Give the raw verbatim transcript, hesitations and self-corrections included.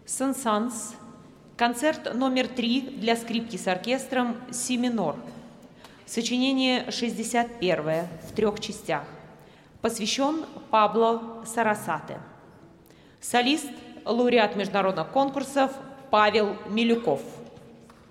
Сен-Санс. Концерт номер три для скрипки с оркестром си минор. Сочинение шестьдесят первое в трех частях. Посвящен Пабло Сарасате. Солист, лауреат международных конкурсов Павел Милюков.